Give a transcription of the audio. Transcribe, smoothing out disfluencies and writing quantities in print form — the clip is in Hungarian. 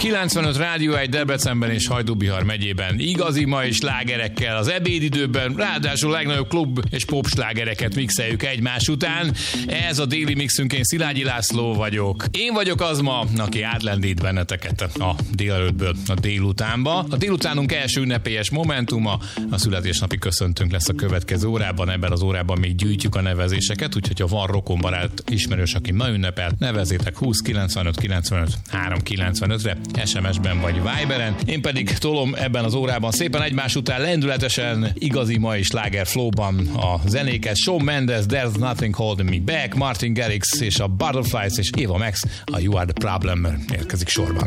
95 Rádió 1 Debrecenben és Hajdú-Bihar megyében igazi mai slágerekkel az ebédidőben, ráadásul legnagyobb klub és pop slágereket mixeljük egymás után. Ez a déli mixünk, én Szilágyi László vagyok. Én vagyok az ma, aki átlendít benneteket a délelőttből a délutánba. A délutánunk első ünnepélyes momentuma, a születésnapi köszöntőnk lesz a következő órában. Ebben az órában még gyűjtjük a nevezéseket, úgyhogy ha van rokonbarát ismerős, aki ma ünnepel, nevezzétek 20 95 95 395-re, SMS-ben vagy Viberen. Én pedig tolom ebben az órában szépen egymás után lendületesen, igazi mai sláger flowban a zenéket. Shawn Mendes, There's Nothing Holding Me Back, Martin Garrix és a Butterflies és Eva Max, a You Are The Problem érkezik sorban.